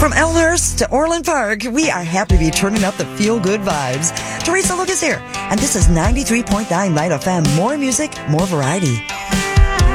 From Elmhurst to Orland Park, we are happy to be turning up the feel-good vibes. Teresa Lucas here, and this is 93.9 Light FM. More music, more variety.